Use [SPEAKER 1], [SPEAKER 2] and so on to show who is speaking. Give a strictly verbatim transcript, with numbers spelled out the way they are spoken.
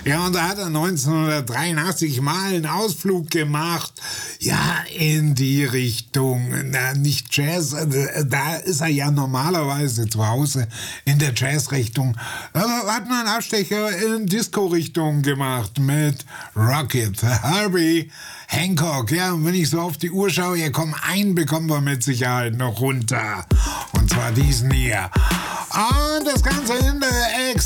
[SPEAKER 1] Ja, und da hat er neunzehnhundertdreiundachtzig mal einen Ausflug gemacht, ja, in die Richtung, na, nicht Jazz, da ist er ja normalerweise zu Hause in der Jazz-Richtung, aber hat man einen Abstecher in Disco-Richtung gemacht mit Rocket, Herbie Hancock. Ja, und wenn ich so auf die Uhr schaue, ja komm, einen bekommen wir mit Sicherheit noch runter. Und zwar diesen hier. Und das Ganze in der Ex